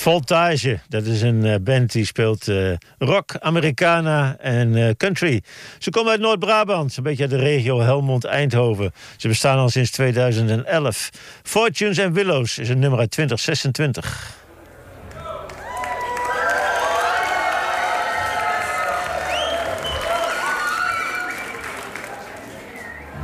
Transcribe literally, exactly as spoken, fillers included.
Voltage, dat is een uh, band die speelt uh, rock, Americana en uh, country. Ze komen uit Noord-Brabant, een beetje uit de regio Helmond-Eindhoven. Ze bestaan al sinds tweeduizend elf. Fortunes and Willows is een nummer uit twintig zesentwintig.